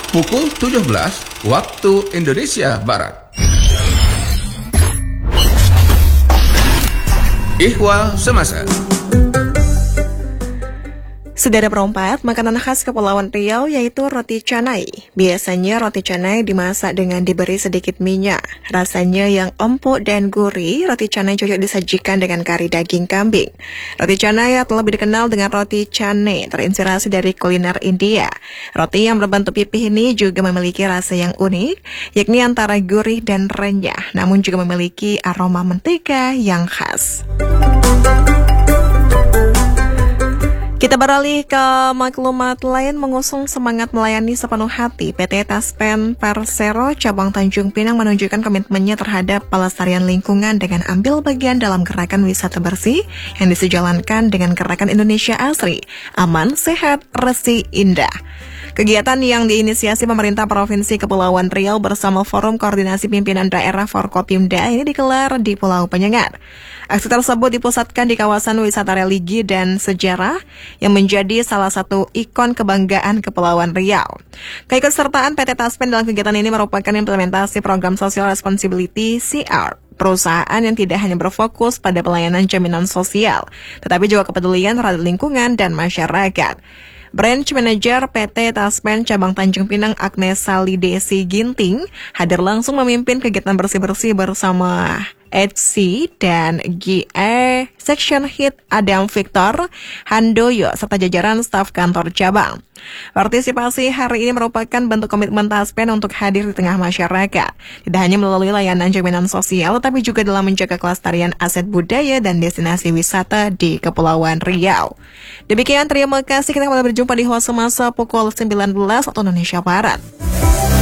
pukul 17 waktu Indonesia Barat. Ihwal Semasa. Sudah ada perompak makanan khas Kepulauan Riau yaitu roti canai. Biasanya roti canai dimasak dengan diberi sedikit minyak. Rasanya yang empuk dan gurih, roti canai cocok disajikan dengan kari daging kambing. Roti canai atau lebih dikenal dengan roti canai terinspirasi dari kuliner India. Roti yang berbentuk pipih ini juga memiliki rasa yang unik, yakni antara gurih dan renyah, namun juga memiliki aroma mentega yang khas. Kita beralih ke maklumat lain. Mengusung semangat melayani sepenuh hati, PT Taspen Persero Cabang Tanjung Pinang menunjukkan komitmennya terhadap pelestarian lingkungan dengan ambil bagian dalam gerakan wisata bersih yang disejalankan dengan gerakan Indonesia Asri, Aman, Sehat, Resi, Indah. Kegiatan yang diinisiasi pemerintah Provinsi Kepulauan Riau bersama Forum Koordinasi Pimpinan Daerah Forkopimda ini digelar di Pulau Penyengat. Aksi tersebut dipusatkan di kawasan wisata religi dan sejarah yang menjadi salah satu ikon kebanggaan Kepulauan Riau. Keikutsertaan PT Taspen dalam kegiatan ini merupakan implementasi program Social Responsibility (CR). Perusahaan yang tidak hanya berfokus pada pelayanan jaminan sosial, tetapi juga kepedulian terhadap lingkungan dan masyarakat. Branch Manager PT Taspen Cabang Tanjung Pinang Agnes Salidesi Ginting hadir langsung memimpin kegiatan bersih-bersih bersama HC dan GE Section Head Adam Victor Handoyo serta jajaran staf kantor cabang. Partisipasi hari ini merupakan bentuk komitmen Taspen untuk hadir di tengah masyarakat, tidak hanya melalui layanan jaminan sosial, tetapi juga dalam menjaga kelestarian aset budaya dan destinasi wisata di Kepulauan Riau. Demikian, terima kasih. Kita kembali berjumpa di Ihwal Semasa pukul 19 waktu Indonesia Barat.